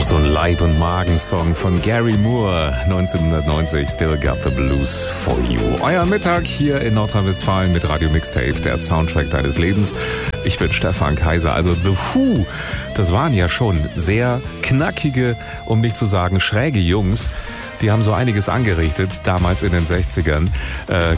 so ein Leib- und Magensong von Gary Moore, 1990, Still Got the Blues for You. Euer Mittag hier in Nordrhein-Westfalen mit Radio Mixtape, der Soundtrack deines Lebens. Ich bin Stefan Kaiser, also The Who, das waren ja schon sehr knackige, um nicht zu sagen schräge Jungs. Die haben so einiges angerichtet, damals in den 60ern.